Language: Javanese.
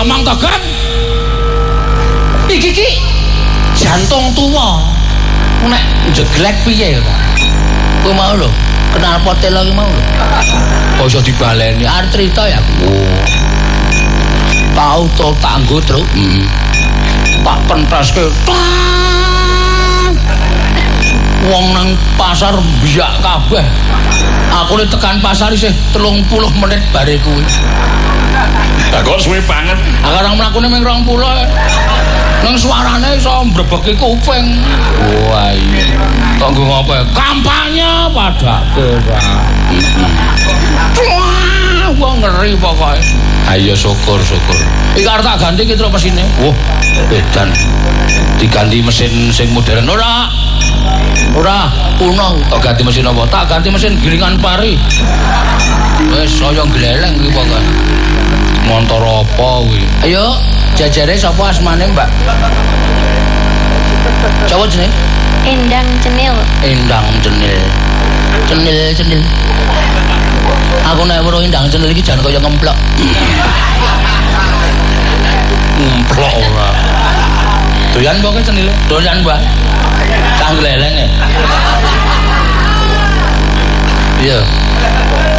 ngomong to, Gan. Iki jantung tua. Nek jeglek piye ya, kowe mau lho, kenal potel lagi mau lho. Kok iso dibaleni artrita ya. Tahu to tanggo truk. Tak penteske. Wong nang pasar biak kabeh. Aku nek tekan pasar isih 30 menit bare kuwi. Lah kok suwe banget. Akarang mlakune mung 20. Nang suarane iso mbrebeki kuping. Wah iya. Kanggo ngopo? Kampanye padake, Pak. Wah ngeri pokoke. Ayo syukur. Iki arep tak ganti ki truk mesine. Wah, edan. Diganti mesin sing modern ora kuno. Tak ganti mesin apa? Tak ganti mesin giringan pari. Wis saya gleleng iki pokoke. Montor apa kuwi? Ayo, jajare sapa asmane, Mbak? Coba jeneng? Endang Cenil. Cenil. Aku nek weruh Endang Cenil iki jan kaya ngemplok. Ngemplok ora. Doyan mbok cenile? Doyan, Mbak. Tak gleleng ya. Iya.